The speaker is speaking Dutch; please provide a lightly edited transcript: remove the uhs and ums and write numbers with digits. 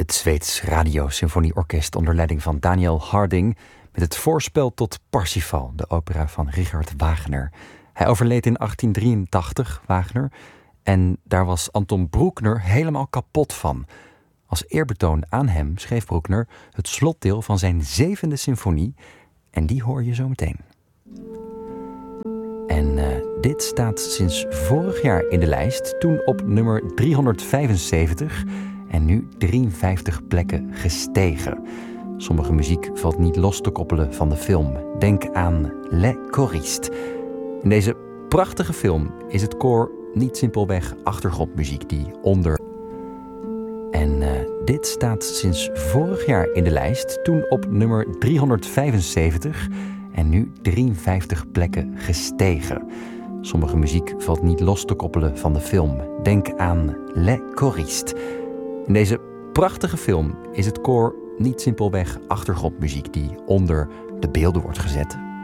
Het Zweeds Radiosymfonieorkest onder leiding van Daniel Harding met het voorspel tot Parsifal, de opera van Richard Wagner. Hij overleed in 1883, Wagner, en daar was Anton Bruckner helemaal kapot van. Als eerbetoon aan hem schreef Bruckner het slotdeel van zijn 7e symfonie en die hoor je zo meteen. En dit staat sinds vorig jaar in de lijst, toen op nummer 375 en nu 53 plekken gestegen. Sommige muziek valt niet los te koppelen van de film. Denk aan Les Choristes. In deze prachtige film is het koor niet simpelweg achtergrondmuziek die onder... En dit staat sinds vorig jaar in de lijst, toen op nummer 375 en nu 53 plekken gestegen. Sommige muziek valt niet los te koppelen van de film. Denk aan Les Choristes. In deze prachtige film is het koor niet simpelweg achtergrondmuziek die onder de beelden wordt gezet.